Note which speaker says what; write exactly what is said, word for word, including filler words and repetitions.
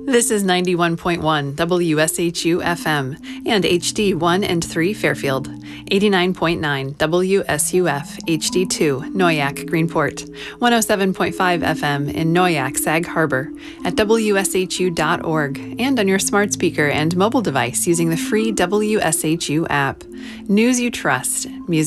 Speaker 1: This is ninety-one point one W S H U F M and H D one and three Fairfield, eighty-nine point nine W S U F H D two Noyac Greenport, one oh seven point five F M in Noyac Sag Harbor, at W S H U dot org, and on your smart speaker and mobile device using the free W S H U app. News you trust. Music